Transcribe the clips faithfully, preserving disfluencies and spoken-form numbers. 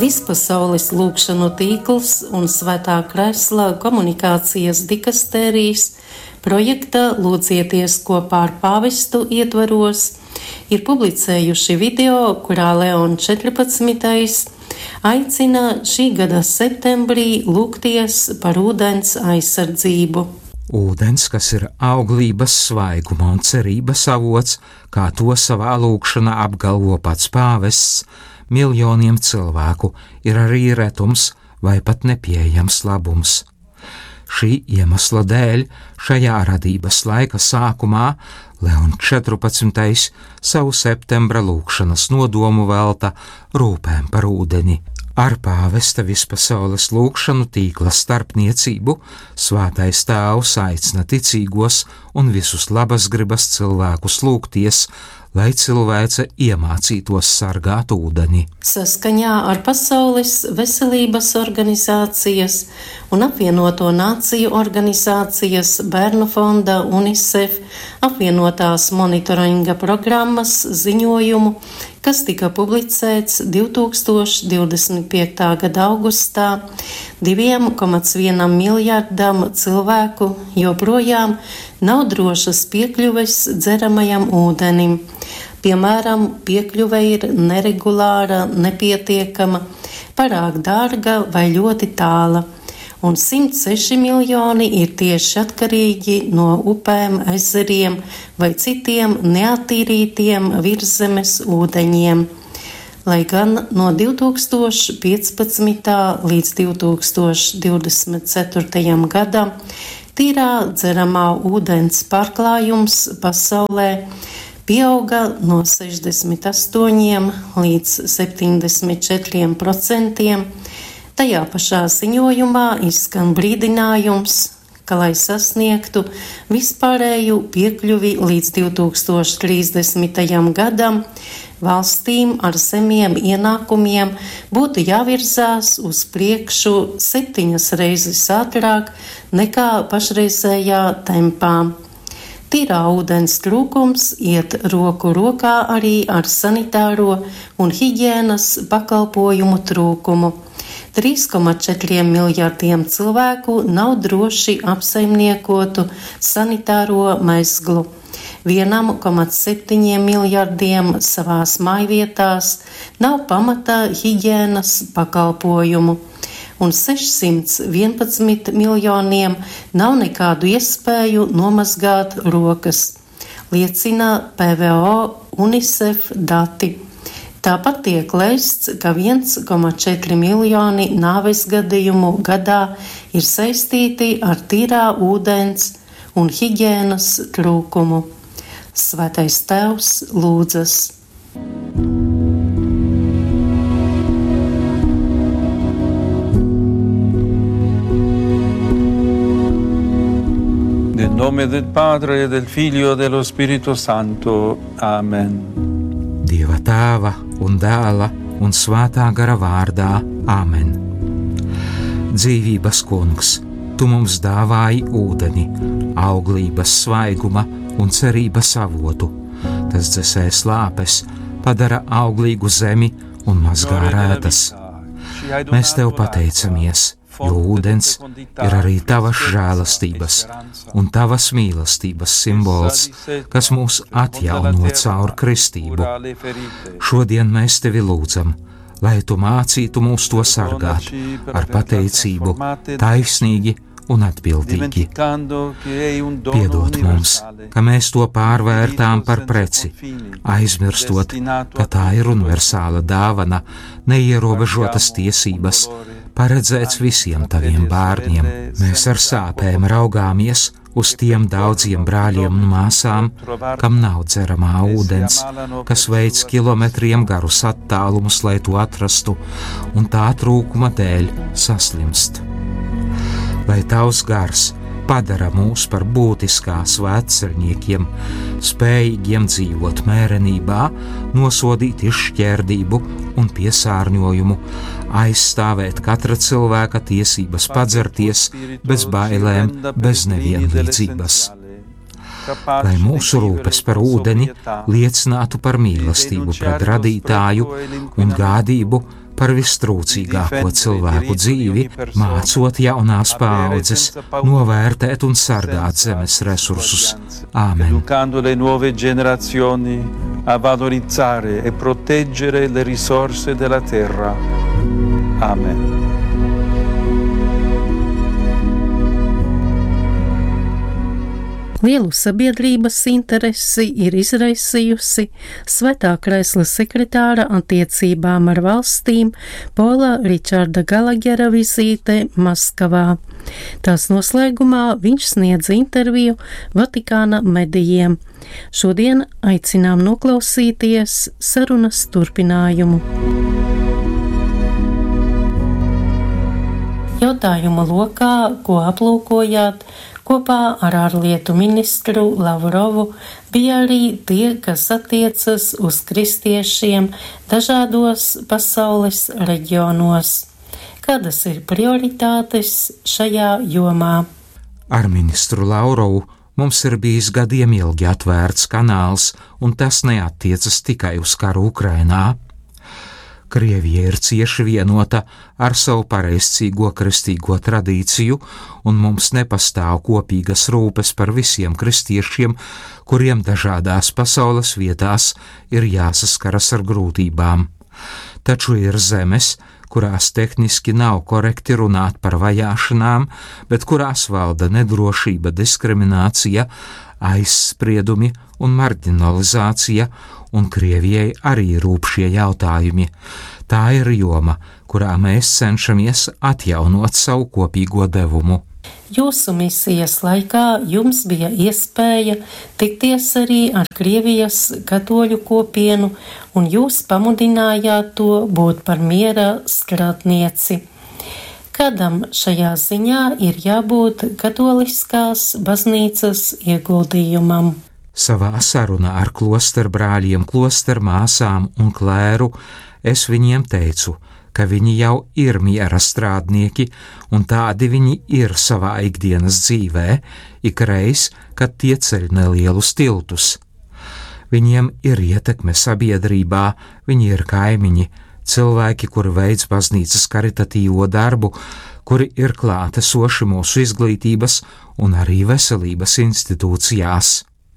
Vispasaules lūgšanu tīkls un Svētā Kresla komunikācijas dikastērijas projekta Lūdzieties kopā ar pāvestu ietvaros ir publicējuši video, kurā Leons četrpadsmitais aicina šī gada septembrī lūgties par ūdens aizsardzību. Ūdens, kas ir auglības, svaiguma un cerības avots, kā to savā lūgšanā apgalvo pats pāvests, miljoniem cilvēku ir arī retums vai pat nepieejams labums. Šī iemesla dēļ šajā radības laika sākumā Leons četrpadsmitais savu septembra lūgšanas nodomu velta rūpēm par ūdeni. Ar pāvesta vispasaules lūgšanu tīkla starpniecību Svētais Tēvs aicina ticīgos un visus labasgribas cilvēkus lūgties, lai cilvēce iemācītos sargāt ūdeni. Saskaņā ar Pasaules veselības organizācijas un apvienoto nāciju organizācijas Bērnu fonda UNICEF apvienotās monitoringa programmas ziņojumu, kas tika publicēts divi tūkstoši divdesmit piekta gada augustā, divi komats viens miljardam cilvēku joprojām nav drošas piekļuves dzeramajam ūdenim. Piemēram, piekļuve ir neregulāra, nepietiekama, pārāk dārga vai ļoti tāla, un simt seši miljoni ir tieši atkarīgi no upēm, ezeriem vai citiem neattīrītiem virszemes ūdeņiem. Lai gan no divi tūkstoši piecpadsmitā līdz divi tūkstoši divdesmit ceturtajam gadam tīrā dzeramā ūdens pārklājums pasaulē pieauga no sešdesmit astoņiem līdz septiņdesmit četriem procentiem, tajā pašā ziņojumā izskan brīdinājums, ka, lai sasniegtu vispārēju piekļuvi līdz divi tūkstoši trīsdesmitajam gadam, valstīm ar zemiem ienākumiem būtu jāvirzās uz priekšu septiņas reizes ātrāk nekā pašreizējā tempā. Tīrā ūdens trūkums iet roku rokā arī ar sanitāro un higienas pakalpojumu trūkumu. trīs komats četri miljardiem cilvēku nav droši apsaimniekotu sanitāro mezglu. viens komats septiņi miljardiem savās mājvietās nav pamata higienas pakalpojumu, un sešsimt vienpadsmit miljoniem nav nekādu iespēju nomazgāt rokas, liecina P V O UNICEF dati. Tāpat tiek lēsts, ka viens komats četri miljoni nāves gadījumu gadā ir saistīti ar tīrā ūdens un higienas trūkumu. Svētais Tēvs lūdzas. Nel nome del Padre, del Figlio e dello Spirito Santo. Amen. Dieva Tēva un Dēla un Svētā gara vārdā. Amen. Dzīvības Kungs, Tu mums dāvāji ūdeni, auglības, svaiguma un cerības avotu. Tas dzesē slāpes, padara auglīgu zemi un mazgā rētas. Mēs Tev pateicamies, jo ūdens ir arī Tavas žēlastības un Tavas mīlestības simbols, kas mūs atjauno caur kristību. Šodien mēs Tevi lūdzam, lai Tu mācītu mūs to sargāt ar pateicību, taisnīgi un atbildīgi. Piedod mums, ka mēs to pārvērtām par preci, aizmirstot, ka tā ir universāla dāvana, neierobežotas tiesības, paredzēts visiem Taviem bērniem. Mēs ar sāpēm raugāmies uz tiem daudziem brāļiem un māsām, kam nav dzeramā ūdens, kas veic kilometriem garus attālumus, lai to atrastu, un tā trūkuma dēļ saslimst. Lai Tavs gars padara mūs par būtiskā svētceļniekiem, spējīgiem dzīvot mērenībā, nosodīt izšķērdību un piesārņojumu, aizstāvēt katra cilvēka tiesības padzerties bez bailēm, bez nevienlīdzības. Lai mūsu rūpes par ūdeni liecinātu par mīlestību pret radītāju un gādību par vistrūcīgāko cilvēku dzīvi, mācot jaunās paaudzes novērtēt un sargāt zemes resursus. Āmen. Educando le nuove generazioni a valorizzare e proteggere le risorse della terra. Amen. Lielu sabiedrības interesi ir izraisījusi Svētā Kresla sekretāra attiecībām ar valstīm Pola Ričarda Galagera vizīte Maskavā. Tās noslēgumā viņš sniedz interviju Vatikāna medijiem. Šodien aicinām noklausīties sarunas turpinājumu. Jautājumu lokā, ko aplūkojāt, kopā ar ārlietu ministru Lavrovu bija arī tie, kas attiecas uz kristiešiem dažādos pasaules reģionos. Kādas ir prioritātes šajā jomā? Ar ministru Lavrovu mums ir bijis gadiem ilgi atvērts kanāls, un tas neattiecas tikai uz karu Ukrainā. Krievija ir cieši vienota ar savu pareizcīgo kristīgo tradīciju, un mums nepastāv kopīgas rūpes par visiem kristiešiem, kuriem dažādās pasaules vietās ir jāsaskaras ar grūtībām. Taču ir zemes, kurās tehniski nav korekti runāt par vajāšanām, bet kurās valda nedrošība, diskriminācija, aizspriedumi un marginalizācija, un Krievijai arī rūp šie jautājumi. Tā ir joma, kurā mēs cenšamies atjaunot savu kopīgo devumu. Jūsu misijas laikā jums bija iespēja tikties arī ar Krievijas katoļu kopienu, un jūs pamudinājāt to būt par miera strādnieci. Kādam šajā ziņā ir jābūt katoliskās baznīcas ieguldījumam? Savā sarunā ar klosterbrāļiem, klostermāsām un klēru es viņiem teicu, ka viņi jau ir miera strādnieki, un tādi viņi ir savā ikdienas dzīvē, ikreiz, kad tie ceļ nelielus tiltus. Viņiem ir ietekme sabiedrībā, viņi ir kaimiņi, cilvēki, kuri veic baznīcas karitatīvo darbu, kuri ir klātesoši mūsu izglītības un arī veselības institūcijās.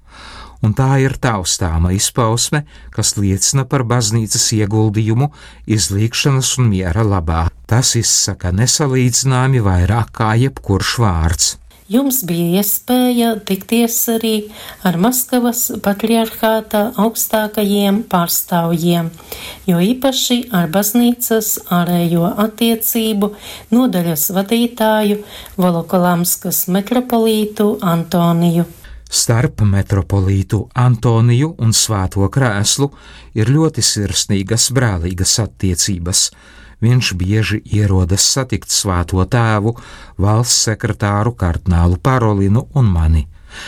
Un tā ir taustāma izpausme, kas liecina par baznīcas ieguldījumu izlīgšanas un miera labā. Tas izsaka nesalīdzināmi vairāk kā jebkurš vārds. Jums bija iespēja tikties arī ar Maskavas patriarchāta augstākajiem pārstāvjiem, jo īpaši ar baznīcas ārējo attiecību nodaļas vadītāju Volokolamskas metropolītu Antoniju. Starp metropolītu Antoniju un Svēto Krēslu ir ļoti sirsnīgas brālīgas attiecības. Viņš bieži ierodas satikt Svēto Tēvu, valsts sekretāru kardinālu Parolinu un mani.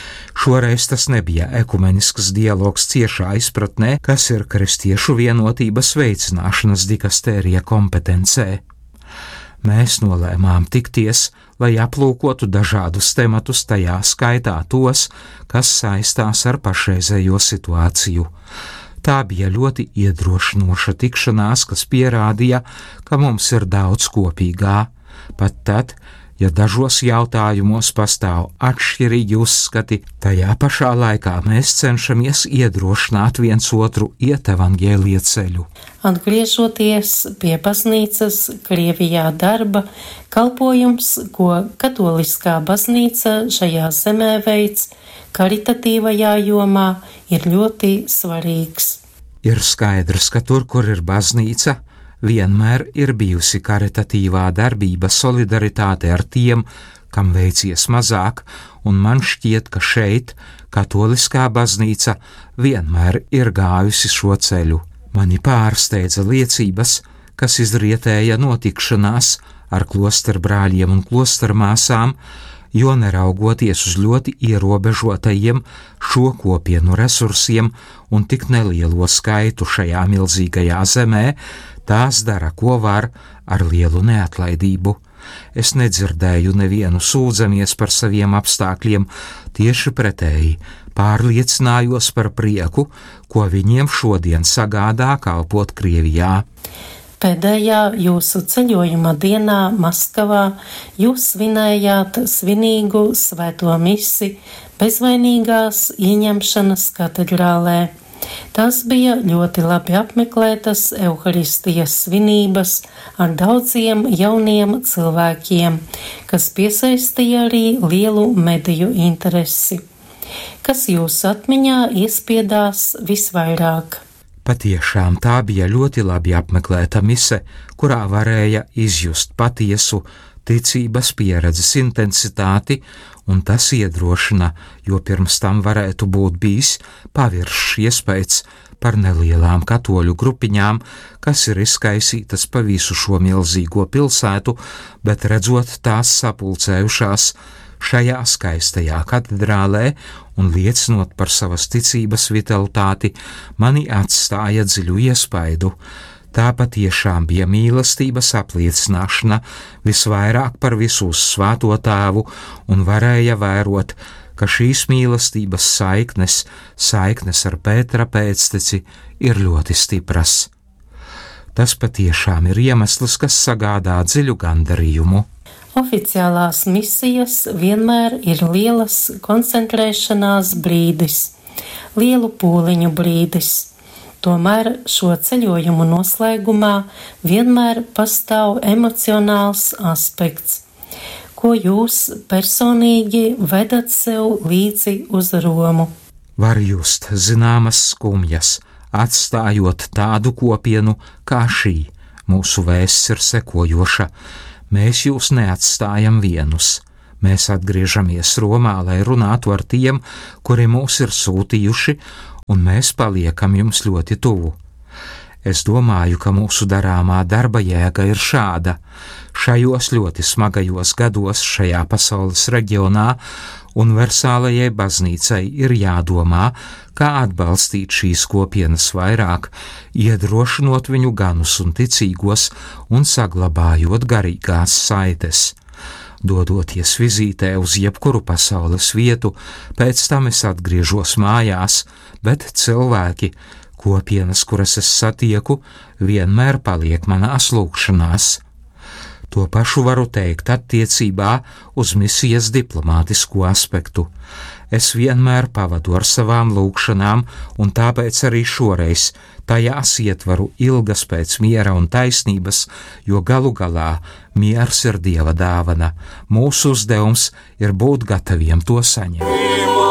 Šoreiz tas nebija ekumenisks dialogs ciešā izpratnē, kas ir kristiešu vienotības veicināšanas dikastērija kompetencē. Mēs nolēmām tikties, lai aplūkotu dažādus tematus, tajā skaitā tos, kas saistās ar pašreizējo situāciju. Tā bija ļoti iedrošinoša tikšanās, kas pierādīja, ka mums ir daudz kopīgā, pat tad, ja dažos jautājumos pastāv atšķirīgi uzskati, tajā pašā laikā mēs cenšamies iedrošināt viens otru iet evaņģēlija ceļu. Atgriežoties pie baznīcas Krievijā darba, kalpojums, ko katoliskā baznīca šajā zemē veic, karitatīvajā jomā, ir ļoti svarīgs. Ir skaidrs, ka tur, kur ir baznīca, vienmēr ir bijusi karitatīvā darbība, solidaritāte ar tiem, kam veicies mazāk, un man šķiet, ka šeit katoliskā baznīca vienmēr ir gājusi šo ceļu. Mani pārsteidza liecības, kas izrietēja no tikšanās ar klosterbrāļiem un klostermāsām, jo neraugoties uz ļoti ierobežotajiem šo kopienu resursiem un tik nelielo skaitu šajā milzīgajā zemē, tās dara, ko var, ar lielu neatlaidību. Es nedzirdēju nevienu sūdzamies par saviem apstākļiem, tieši pretēji, pārliecinājos par prieku, ko viņiem šodien sagādā kalpot Krievijā. Pēdējā jūsu ceļojuma dienā Maskavā jūs svinējāt svinīgu svēto misi bezvainīgās ieņemšanas katedrālē. Tās bija ļoti labi apmeklētas Euharistijas svinības ar daudziem jauniem cilvēkiem, kas piesaistīja arī lielu mediju interesi. Kas jūsu atmiņā iespiedās visvairāk? Patiešām tā bija ļoti labi apmeklēta mise, kurā varēja izjust patiesu ticības pieredzes intensitāti, un tas iedrošina, jo pirms tam varētu būt bijis paviršs iespējas par nelielām katoļu grupiņām, kas ir izkaisītas pa visu šo milzīgo pilsētu, bet redzot tās sapulcējušās šajā skaistajā katedrālē un liecinot par savas ticības vitalitāti, mani atstāja dziļu iespaidu. Tā patiešām bija mīlestības apliecināšana visvairāk par visu uz Svēto Tēvu un varēja vērot, ka šīs mīlestības saiknes, saiknes ar Pētera pēcteci ir ļoti stipras. Tas patiešām ir iemesls, kas sagādā dziļu gandarījumu. Oficiālās misijas vienmēr ir lielas koncentrēšanās brīdis, lielu pūliņu brīdis. Tomēr šo ceļojumu noslēgumā vienmēr pastāv emocionāls aspekts, ko jūs personīgi vedat sev līdzi uz Romu. Var just zināmas skumjas, atstājot tādu kopienu kā šī. Mūsu vēsts ir sekojoša. Mēs jūs neatstājam vienus. Mēs atgriežamies Romā, lai runātu ar tiem, kuri mūs ir sūtījuši, un mēs paliekam jums ļoti tuvu. Es domāju, ka mūsu darāmā darba jēga ir šāda. Šajos ļoti smagajos gados šajā pasaules reģionā universālajai baznīcai ir jādomā, kā atbalstīt šīs kopienas vairāk, iedrošinot viņu ganus un ticīgos un saglabājot garīgās saites. Dodoties vizītē uz jebkuru pasaules vietu, pēc tam es atgriežos mājās, bet cilvēki, kopienas, kuras es satieku, vienmēr paliek manās lūgšanās. To pašu varu teikt attiecībā uz misijas diplomātisko aspektu. Es vienmēr pavadu ar savām lūgšanām, un tāpēc arī šoreiz tajās ietvaru ilgas pēc miera un taisnības, jo galu galā miers ir Dieva dāvana. Mūsu uzdevums ir būt gataviem to saņemt.